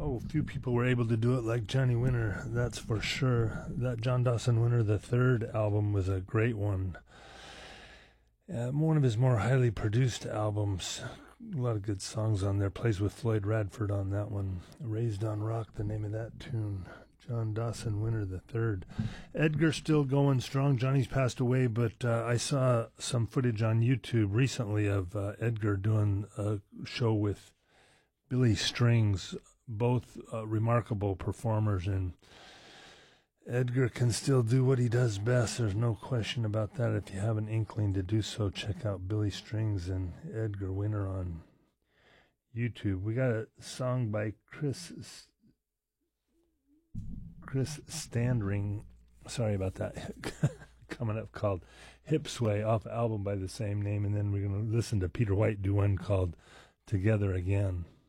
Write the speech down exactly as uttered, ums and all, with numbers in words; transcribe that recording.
Oh, few people were able to do it like Johnny Winter, that's for sure. That John Dawson Winter the Third album was a great one. Uh, one of his more highly produced albums. A lot of good songs on there. Plays with Floyd Radford on that one. Raised on Rock, the name of that tune. John Dawson Winter the Third. Edgar still going strong. Johnny's passed away, but uh, I saw some footage on YouTube recently of uh, Edgar doing a show with Billy Strings, both uh, remarkable performers, and Edgar can still do what he does best. There's no question about that. If you have an inkling to do so, check out Billy Strings and Edgar Winter on YouTube. We got a song by Chris Chris Standring, sorry about that, coming up, called Hip Sway, off album by the same name, and then we're going to listen to Peter White do one called Together Again.